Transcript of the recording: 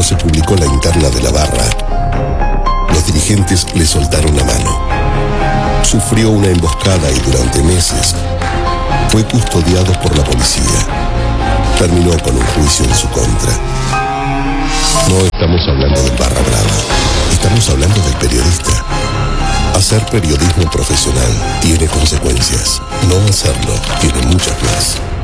se publicó la interna de la barra, los dirigentes le soltaron la mano. Sufrió una emboscada y durante meses fue custodiado por la policía. Terminó con un juicio en su contra. No estamos hablando del barra brava, estamos hablando del periodista. Hacer periodismo profesional tiene consecuencias. No hacerlo tiene muchas más.